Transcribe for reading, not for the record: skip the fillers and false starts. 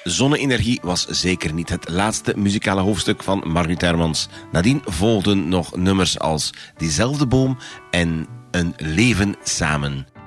Zonne-energie was zeker niet het laatste muzikale hoofdstuk van Margriet Hermans. Nadien volgden nog nummers als Diezelfde boom en Een leven samen.